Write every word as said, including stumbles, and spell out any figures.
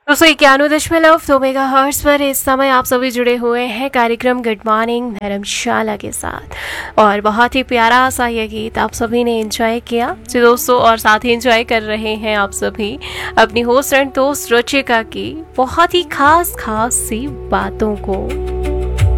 दो सौ इक्यानवे दशमलव दो मेगा हर्ट्स पर इस समय आप सभी जुड़े हुए हैं कार्यक्रम गुड मॉर्निंग धर्मशाला के साथ। और बहुत ही प्यारा सा ये गीत आप सभी ने एंजॉय किया जी दोस्तों, और साथ ही एंजॉय कर रहे हैं आप सभी अपनी होस्ट एंड दोस्त रुचिका की बहुत ही खास खास सी बातों को।